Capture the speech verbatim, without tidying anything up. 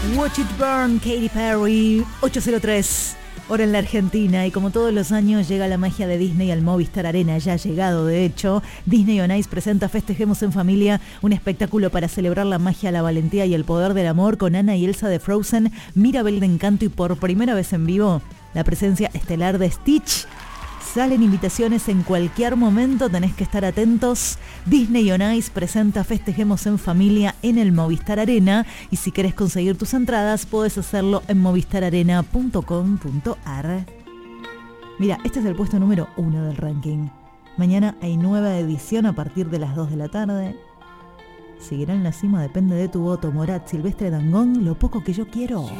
Watch It Burn, Katy Perry, ocho cero tres, hora en la Argentina. Y como todos los años llega la magia de Disney al Movistar Arena. Ya ha llegado, de hecho. Disney On Ice presenta Festejemos en Familia, un espectáculo para celebrar la magia, la valentía y el poder del amor, con Anna y Elsa de Frozen, Mirabel de Encanto y por primera vez en vivo, la presencia estelar de Stitch. Salen invitaciones en cualquier momento, tenés que estar atentos. Disney On Ice presenta Festejemos en Familia en el Movistar Arena, y si querés conseguir tus entradas podés hacerlo en movistar arena punto com punto ar. Mira, este es el puesto número uno del ranking. Mañana hay nueva edición a partir de las dos de la tarde. Seguirá en la cima, depende de tu voto. Morat, Silvestre Dangond, Lo poco que yo quiero.